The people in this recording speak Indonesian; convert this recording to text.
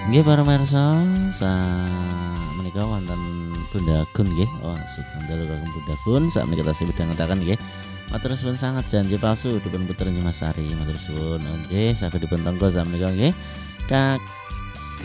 Nggih para pamirsa, menika wonten Bunda Gun nggih. Oh, sugeng dalu kagem Bunda Gun. Sakmenika tasih midhangetaken nggih. Matur suwun sangat janji palsu dipun puter Nyimasari. Matur suwun nggih saged dipun tenggo sakmenika nggih.